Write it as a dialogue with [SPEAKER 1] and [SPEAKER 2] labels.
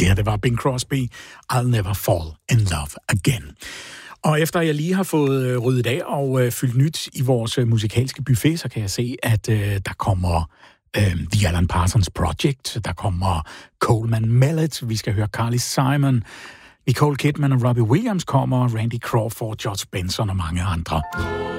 [SPEAKER 1] her, det var Bing Crosby, I'll Never Fall in Love Again. Og efter jeg lige har fået ryddet af og fyldt nyt i vores musikalske buffet, så kan jeg se, at der kommer The Alan Parsons Project, der kommer Coleman Mellett, vi skal høre Carly Simon, Nicole Kidman og Robbie Williams kommer, Randy Crawford, George Benson og mange andre.